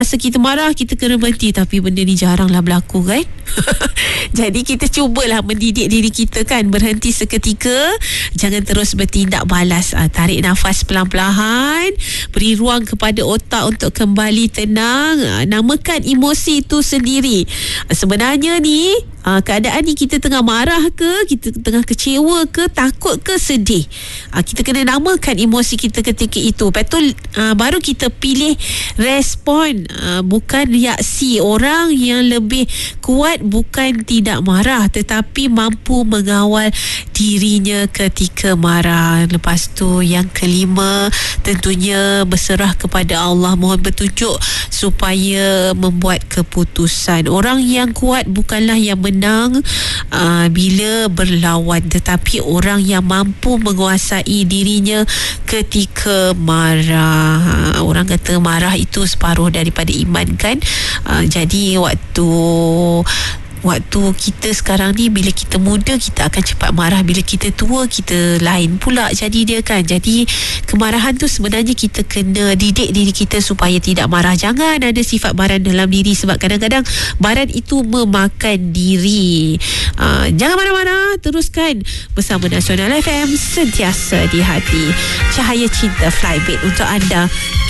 masa kita marah kita kena berhenti, tapi benda ni jaranglah berlaku kan. Jadi kita cubalah mendidik diri kita kan, berhenti seketika, jangan terus bertindak balas. Tarik nafas pelan-pelan, beri ruang kepada otak untuk kembali tenang. Namakan emosi itu sendiri. Sebenarnya ni keadaan ni kita tengah marah ke, kita tengah kecewa ke, takut ke, sedih, kita kena namakan emosi kita ketika itu. Betul, baru kita pilih respon, bukan reaksi. Orang yang lebih kuat bukan tidak marah, tetapi mampu mengawal dirinya ketika marah. Lepas tu yang kelima, tentunya berserah kepada Allah, mohon petunjuk supaya membuat keputusan. Orang yang kuat bukanlah yang menang bila berlawan, tetapi orang yang mampu menguasai dirinya ketika marah. Orang kata marah itu separuh daripada iman kan. Jadi waktu kita sekarang ni, bila kita muda kita akan cepat marah, bila kita tua kita lain pula jadi dia kan. Jadi kemarahan tu sebenarnya kita kena didik diri kita supaya tidak marah. Jangan ada sifat baran dalam diri, sebab kadang-kadang baran itu memakan diri. Jangan marah-marah, teruskan bersama Nasional FM, sentiasa di hati. Cahaya cinta Flybit untuk anda.